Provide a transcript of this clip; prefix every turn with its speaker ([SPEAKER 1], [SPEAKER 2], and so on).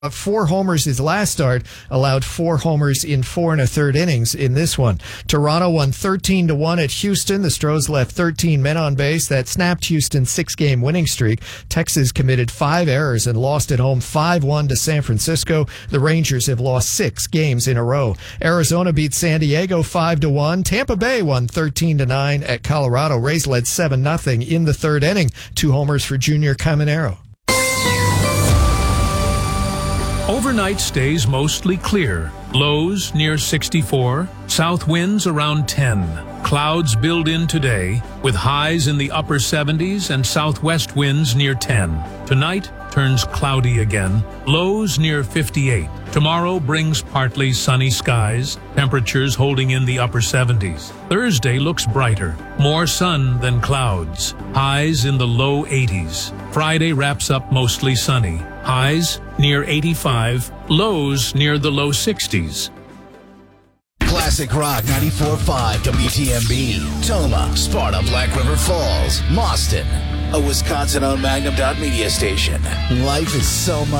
[SPEAKER 1] 4 homers his last start, allowed 4 homers in 4 1/3 innings in this one. Toronto won 13-1 at Houston. The Stros left 13 men on base. That snapped Houston's 6-game winning streak. Texas committed 5 errors and lost at home 5-1 to San Francisco. The Rangers have lost 6 games in a row. Arizona beat San Diego 5-1. Tampa Bay won 13-9 at Colorado. Rays led 7-0 in the 3rd inning. 2 homers for Junior Caminero.
[SPEAKER 2] Overnight stays mostly clear. Lows near 64, south winds around 10. Clouds build in today, with highs in the upper 70s and southwest winds near 10. Tonight turns cloudy again, lows near 58. Tomorrow brings partly sunny skies, temperatures holding in the upper 70s. Thursday looks brighter, more sun than clouds, highs in the low 80s. Friday wraps up mostly sunny, highs near 85, lows near the low 60s.
[SPEAKER 3] Classic Rock 94.5 WTMB, Toma, Sparta, Black River Falls, Mauston, a Wisconsin-owned Magnum Dot media station. Life is so much.